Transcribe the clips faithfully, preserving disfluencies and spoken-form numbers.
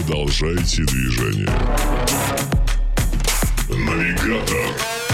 Продолжайте движение. Навигатор.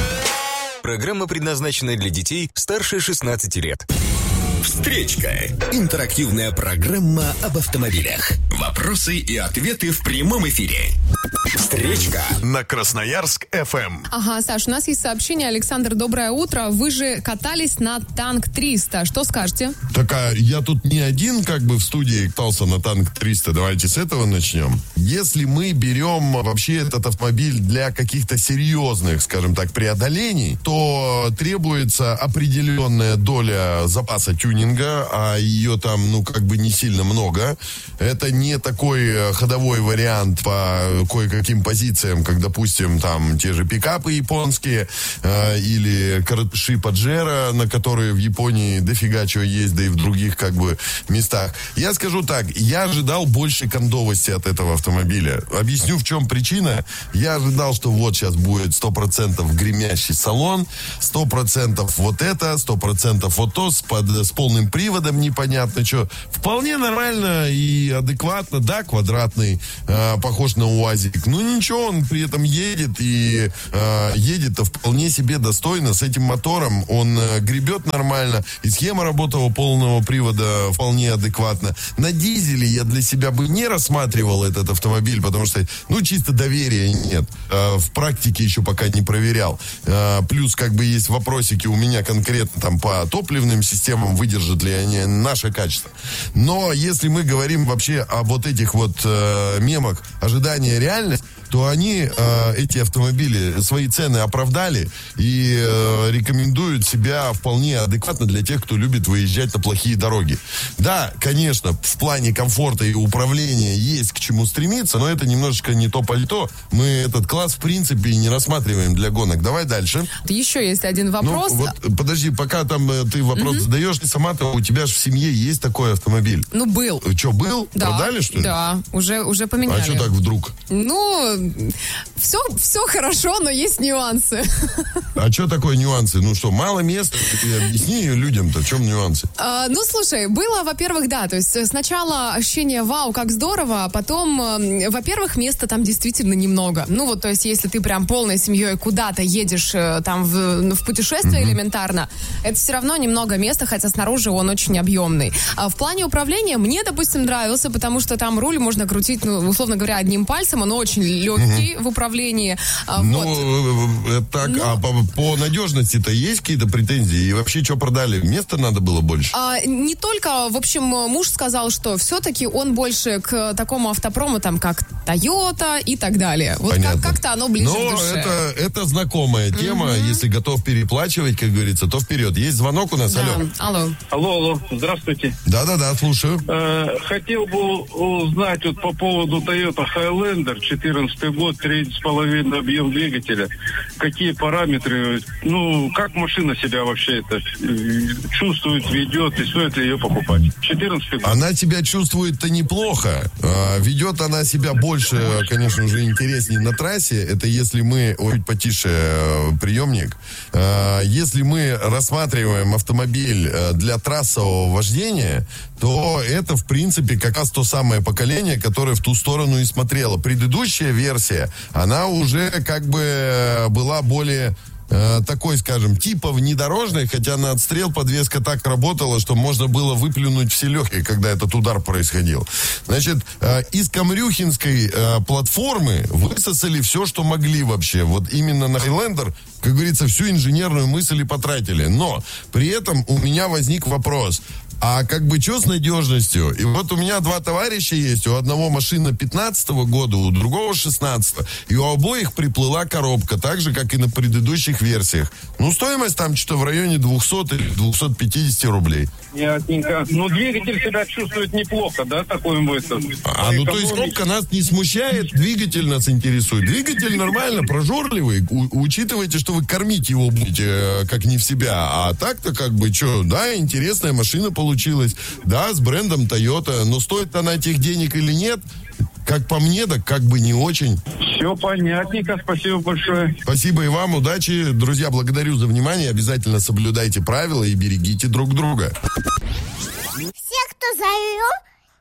Программа предназначена для детей старше шестнадцати лет. Встречка. Интерактивная программа об автомобилях. Вопросы и ответы в прямом эфире. Встречка на Красноярск эф эм. Ага, Саш, у нас есть сообщение. Александр, доброе утро. Вы же катались на Танк триста. Что скажете? Так, а я тут не один как бы в студии катался на Танк триста. Давайте с этого начнем. Если мы берем вообще этот автомобиль для каких-то серьезных, скажем так, преодолений, то требуется определенная доля запаса тюнинга, а ее там, ну, как бы не сильно много. Это не такой ходовой вариант по кое-каким позициям, как, допустим, там те же пикапы японские э, или коротыши Паджеро, на которые в Японии дофига чего есть, да и в других как бы местах. Я скажу так, я ожидал больше кондовости от этого автомобиля. Объясню, в чем причина. Я ожидал, что вот сейчас будет сто процентов гремящий салон, сто процентов вот это, сто процентов вот то, с, под, с полным приводом, непонятно что. Вполне нормально и адекватно, да, квадратный, э, похож на УАЗик. Ну ничего, он при этом едет и э, едет-то вполне себе достойно. С этим мотором он э, гребет нормально. И схема работы полного привода вполне адекватна. На дизеле я для себя бы не рассматривал этот автомобиль, потому что, ну, чисто доверия нет. Э, в практике еще пока не проверял. Э, плюс, как бы, есть вопросики у меня конкретно там по топливным системам, выдержат ли они наше качество. Но если мы говорим вообще о вот этих вот э, мемах ожидания реальности, то они, э, эти автомобили, свои цены оправдали и э, рекомендуют себя вполне адекватно для тех, кто любит выезжать на плохие дороги. Да, конечно, в плане комфорта и управления есть к чему стремиться, но это немножечко не то пальто. Мы этот класс, в принципе, не рассматриваем для гонок. Давай дальше. Еще есть один вопрос. Ну, вот, подожди, пока там ты вопрос mm-hmm. задаешь, ты сама-то, у тебя же в семье есть такой автомобиль. Ну, был. Что, был? Да. Продали, что ли? Да, уже, уже поменяли. А что так вдруг? Ну, все, все хорошо, но есть нюансы. А что такое нюансы? Ну что, мало места? Объясни людям-то, в чем нюансы? А, ну, слушай, было, во-первых, да, то есть сначала ощущение вау, как здорово, а потом, во-первых, места там действительно немного. Ну, вот, то есть, если ты прям полной семьей куда-то едешь там в, в путешествие mm-hmm. элементарно, это все равно немного места, хотя снаружи он очень объемный. А в плане управления мне, допустим, нравился, потому что там руль можно крутить, ну, условно говоря, одним пальцем, он очень легкий mm-hmm. в управлении. Ну, вот. так, ну, а по, по надежности-то есть какие-то претензии? И вообще, что продали? Места надо было больше? А, не только, в общем, муж сказал, что все-таки он больше к такому автопрому, там, как Toyota и так далее. Вот как- как-то оно ближе Но к душе. это, это знакомая тема. Mm-hmm. Если готов переплачивать, как говорится, то вперед. Есть звонок у нас? Да. Алло. Алло. Алло, алло, здравствуйте. Да-да-да, слушаю. Э, хотел бы узнать вот по поводу Toyota Highlander, четырнадцатый год, три с половиной объем двигателя. Какие параметры, ну, как машина себя вообще это чувствует, ведет, и стоит ли ее покупать? четырнадцатый год. Она себя чувствует-то неплохо. А, ведет она себя больше, конечно же, интереснее на трассе. Это если мы... Ой, потише приемник. А, если мы рассматриваем автомобиль для трассового вождения, то это, в принципе, как раз то самое поколение, которое в ту сторону и смотрело. Предыдущая версия, она уже как бы была более... такой, скажем, типа внедорожной, хотя на отстрел подвеска так работала, что можно было выплюнуть все легкие, когда этот удар происходил. Значит, из камрюхинской платформы высосали все, что могли вообще. Вот именно на Highlander, как говорится, всю инженерную мысль и потратили. Но при этом у меня возник вопрос. А как бы что с надежностью? И вот у меня два товарища есть. У одного машина пятнадцатого года, у другого шестнадцатого. И у обоих приплыла коробка, так же, как и на предыдущих версиях. Ну, стоимость там что-то в районе двести или двести пятьдесят рублей. Ясненько. Ну, двигатель себя чувствует неплохо, да, такой выход? А, ну, то есть коробка нас не смущает, двигатель нас интересует. Двигатель нормально, прожорливый. У- учитывайте, что вы кормить его будете э, как не в себя. А так-то как бы, что, да, интересная машина получилась. Да, с брендом Toyota. Но стоит она тех денег или нет, как по мне, так как бы не очень. Все понятненько, спасибо большое. Спасибо и вам, удачи. Друзья, благодарю за внимание. Обязательно соблюдайте правила и берегите друг друга. Все, кто зовет,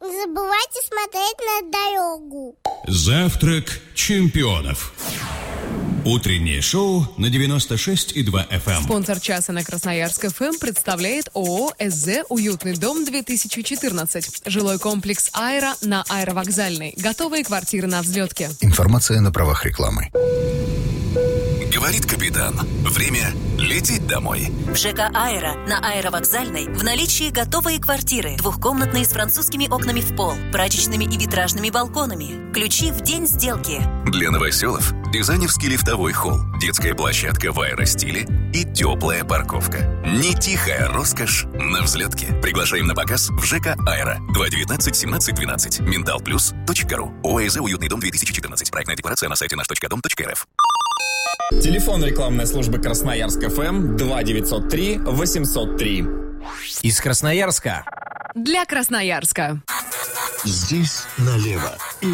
Не забывайте смотреть на дорогу. Завтрак чемпионов. Утреннее шоу на девяносто шесть и два эф эм. Спонсор часа на Красноярск эф эм представляет ООО «СЗ Уютный дом две тысячи четырнадцать». Жилой комплекс «Аэро» на Аэровокзальной. Готовые квартиры на взлетке. Информация на правах рекламы. Говорит капитан. Время лететь домой. В ЖК «Аэро» на Аэровокзальной в наличии готовые квартиры. Двухкомнатные с французскими окнами в пол, прачечными и витражными балконами. Ключи в день сделки. Для новоселов дизайнерский лифтовой холл, детская площадка в аэростиле и теплая парковка. Не тихая роскошь на взлетке. Приглашаем на показ в ЖК «Аэро». два девятнадцать семнадцать двенадцать. ментал плюс точка ру. ОАЗ «Уютный дом» две тысячи четырнадцать. Проектная декларация на сайте наш точка дом точка эр эф. Телефон рекламной службы Красноярск эф эм два девятьсот три восемьсот три. Из Красноярска. Для Красноярска. Здесь налево.